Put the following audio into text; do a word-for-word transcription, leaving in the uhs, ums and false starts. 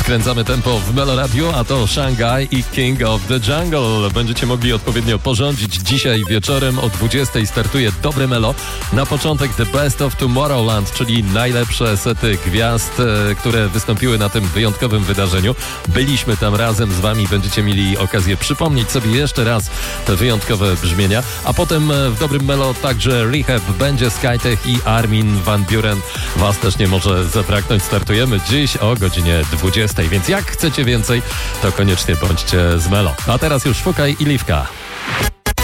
Podkręcamy tempo w Melo Radio, a to Shanghai i King of the Jungle. Będziecie mogli odpowiednio porządzić. Dzisiaj wieczorem o dwudziestej startuje Dobre Melo. Na początek The Best of Tomorrowland, czyli najlepsze sety gwiazd, które wystąpiły na tym wyjątkowym wydarzeniu. Byliśmy tam razem z wami, będziecie mieli okazję przypomnieć sobie jeszcze raz te wyjątkowe brzmienia. A potem w Dobrym Melo także Rehab, będzie Skytech i Armin van Buuren. Was też nie może zabraknąć. Startujemy dziś o godzinie dwudziestej, więc jak chcecie więcej, to koniecznie bądźcie z Melo. A teraz już Szukaj i Liwka.